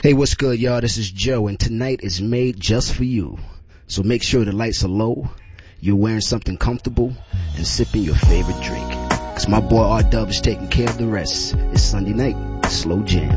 Hey, what's good, y'all? This is Joe, and tonight is made just for you. So make sure the lights are low, you're wearing something comfortable, and sipping your favorite drink. 'Cause my boy R-Dub is taking care of the rest. It's Sunday night, Slow Jam.